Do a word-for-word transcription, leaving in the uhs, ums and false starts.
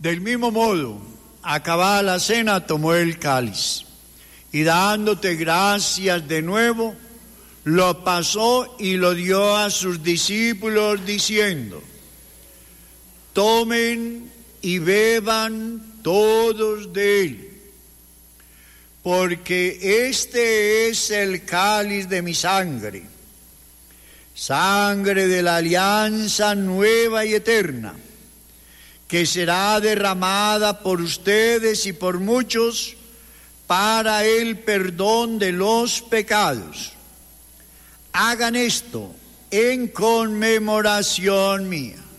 Del mismo modo, acabada la cena, tomó el cáliz y dándote gracias de nuevo, lo pasó y lo dio a sus discípulos diciendo: tomen y beban todos de él, porque este es el cáliz de mi sangre, sangre de la alianza nueva y eterna, que será derramada por ustedes y por muchos para el perdón de los pecados. Hagan esto en conmemoración mía.